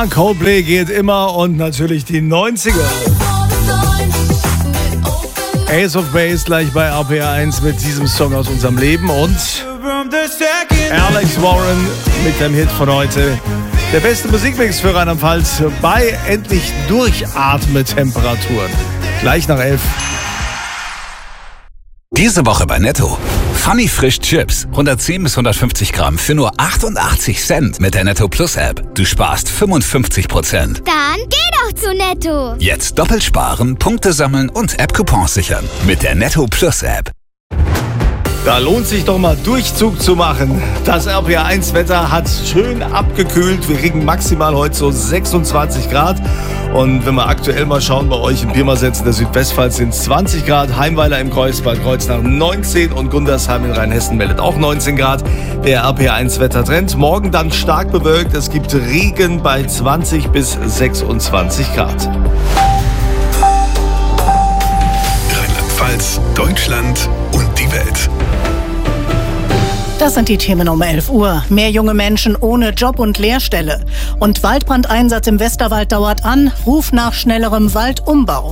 Coldplay geht immer und natürlich die 90er. Ace of Base gleich bei RPR1 mit diesem Song aus unserem Leben und Alex Warren mit dem Hit von heute. Der beste Musikmix für Rheinland-Pfalz bei endlich Durchatme-Temperaturen. Gleich nach 11. Diese Woche bei Netto. Funny Frisch Chips. 110 bis 150 Gramm für nur 88 Cent mit der Netto Plus App. Du sparst 55%. Dann geh doch zu Netto. Jetzt doppelt sparen, Punkte sammeln und App-Coupons sichern. Mit der Netto Plus App. Da lohnt sich doch mal Durchzug zu machen. Das RPR1-Wetter hat schön abgekühlt. Wir kriegen maximal heute so 26 Grad. Und wenn wir aktuell mal schauen, bei euch in Pirmasens in der Südwestpfalz sind es 20 Grad. Heimweiler im Kreuzberg, Kreuznach 19 und Gundersheim in Rheinhessen meldet auch 19 Grad. Der RPR1-Wettertrend. Morgen dann stark bewölkt. Es gibt Regen bei 20 bis 26 Grad. Rheinland-Pfalz, Deutschland und die Welt. Das sind die Themen um 11 Uhr. Mehr junge Menschen ohne Job und Lehrstelle. Und Waldbrandeinsatz im Westerwald dauert an. Ruf nach schnellerem Waldumbau.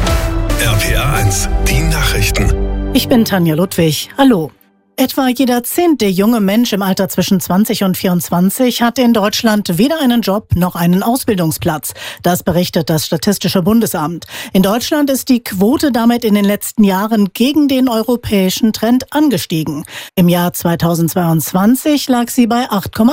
RPR1, die Nachrichten. Ich bin Tanja Ludwig. Hallo. Etwa jeder 10. junge Mensch im Alter zwischen 20 und 24 hat in Deutschland weder einen Job noch einen Ausbildungsplatz. Das berichtet das Statistische Bundesamt. In Deutschland ist die Quote damit in den letzten Jahren gegen den europäischen Trend angestiegen. Im Jahr 2022 lag sie bei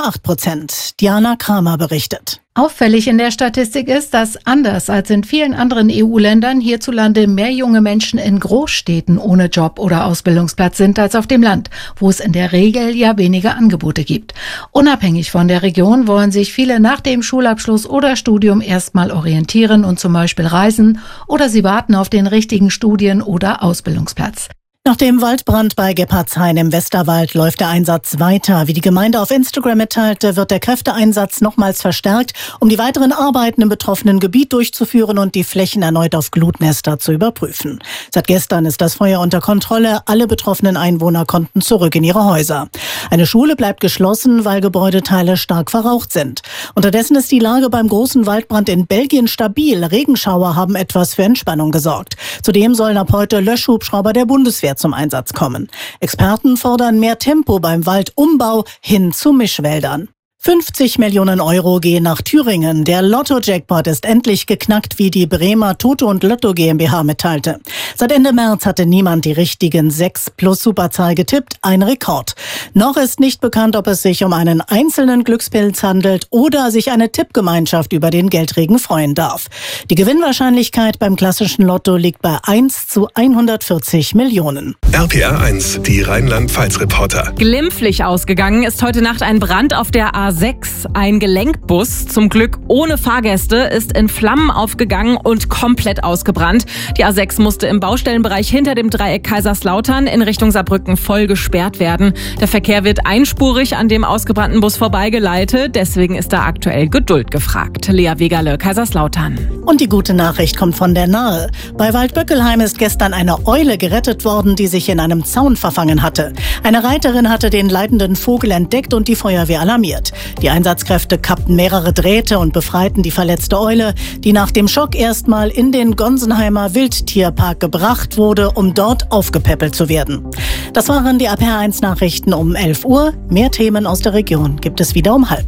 8,8%. Diana Kramer berichtet. Auffällig in der Statistik ist, dass anders als in vielen anderen EU-Ländern hierzulande mehr junge Menschen in Großstädten ohne Job oder Ausbildungsplatz sind als auf dem Land, wo es in der Regel ja weniger Angebote gibt. Unabhängig von der Region wollen sich viele nach dem Schulabschluss oder Studium erstmal orientieren und zum Beispiel reisen oder sie warten auf den richtigen Studien- oder Ausbildungsplatz. Nach dem Waldbrand bei Gebhardshain im Westerwald läuft der Einsatz weiter. Wie die Gemeinde auf Instagram mitteilte, wird der Kräfteeinsatz nochmals verstärkt, um die weiteren Arbeiten im betroffenen Gebiet durchzuführen und die Flächen erneut auf Glutnester zu überprüfen. Seit gestern ist das Feuer unter Kontrolle. Alle betroffenen Einwohner konnten zurück in ihre Häuser. Eine Schule bleibt geschlossen, weil Gebäudeteile stark verraucht sind. Unterdessen ist die Lage beim großen Waldbrand in Belgien stabil. Regenschauer haben etwas für Entspannung gesorgt. Zudem sollen ab heute Löschhubschrauber der Bundeswehr zum Einsatz kommen. Experten fordern mehr Tempo beim Waldumbau hin zu Mischwäldern. 50 Millionen Euro gehen nach Thüringen. Der Lotto-Jackpot ist endlich geknackt, wie die Bremer Toto und Lotto GmbH mitteilte. Seit Ende März hatte niemand die richtigen 6 plus Superzahl getippt, ein Rekord. Noch ist nicht bekannt, ob es sich um einen einzelnen Glückspilz handelt oder sich eine Tippgemeinschaft über den Geldregen freuen darf. Die Gewinnwahrscheinlichkeit beim klassischen Lotto liegt bei 1 zu 140 Millionen. RPR1, die Rheinland-Pfalz-Reporter. Glimpflich ausgegangen ist heute Nacht ein Brand auf der A6. Ein Gelenkbus, zum Glück ohne Fahrgäste, ist in Flammen aufgegangen und komplett ausgebrannt. Die A6 musste im Baustellenbereich hinter dem Dreieck Kaiserslautern in Richtung Saarbrücken voll gesperrt werden. Der Verkehr wird einspurig an dem ausgebrannten Bus vorbeigeleitet. Deswegen ist da aktuell Geduld gefragt. Lea Wegerle, Kaiserslautern. Und die gute Nachricht kommt von der Nahe. Bei Waldböckelheim ist gestern eine Eule gerettet worden, die sich in einem Zaun verfangen hatte. Eine Reiterin hatte den leidenden Vogel entdeckt und die Feuerwehr alarmiert. Die Einsatzkräfte kappten mehrere Drähte und befreiten die verletzte Eule, die nach dem Schock erstmal in den Gonsenheimer Wildtierpark gebracht wurde, um dort aufgepäppelt zu werden. Das waren die RPR1-Nachrichten um 11 Uhr. Mehr Themen aus der Region gibt es wieder um 12:30.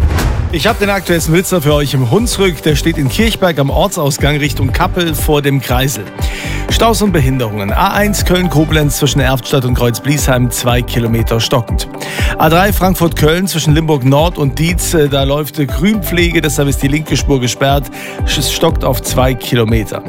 Ich habe den aktuellen Blitzer für euch im Hunsrück. Der steht in Kirchberg am Ortsausgang Richtung Kappel vor dem Kreisel. Staus und Behinderungen. A1 Köln-Koblenz zwischen Erftstadt und Kreuz-Bliesheim 2 Kilometer stockend. A3 Frankfurt-Köln zwischen Limburg-Nord und Dietz. Da läuft Grünpflege, deshalb ist die linke Spur gesperrt. Es stockt auf 2 Kilometer.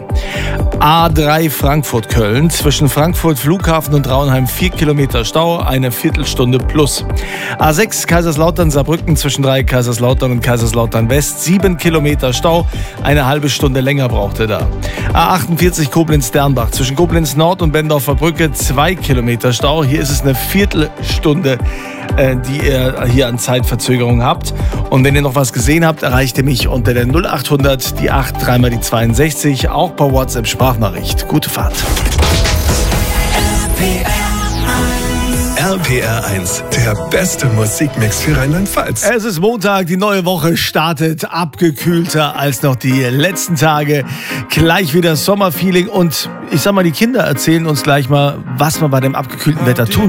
A3 Frankfurt-Köln zwischen Frankfurt Flughafen und Traunheim 4 Kilometer Stau, eine Viertelstunde plus. A6 Kaiserslautern-Saarbrücken zwischen Dreieck Kaiserslautern und Kaiserslautern West 7 Kilometer Stau, eine halbe Stunde länger braucht er da. A48 Koblenz-Dernbach zwischen Koblenz Nord und Bendorfer Brücke 2 Kilometer Stau. Hier ist es eine Viertelstunde, die ihr hier an Zeitverzögerung habt. Und wenn ihr noch was gesehen habt, erreicht ihr mich unter der 0800 die 8 3 die 62, auch per WhatsApp Sprachnachricht. Gute Fahrt. RPR RPR 1, der beste Musikmix für Rheinland-Pfalz. Es ist Montag, die neue Woche startet, abgekühlter als noch die letzten Tage. Gleich wieder Sommerfeeling und ich sag mal, die Kinder erzählen uns gleich mal, was man bei dem abgekühlten Wetter tun